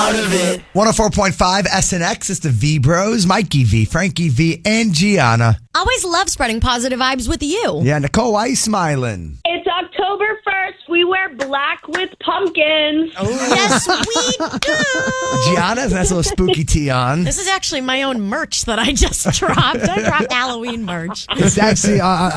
out of it. 104.5 SNX. It's the V Bros, Mikey V, Frankie V, and Gianna. Always love spreading positive vibes with you. Yeah, Nicole, why are you smiling? It's October 1st. We wear black with pumpkins. Yes, we do. Gianna has a nice little spooky tee on. This is actually my own merch that I just dropped. I dropped Halloween merch. It's actually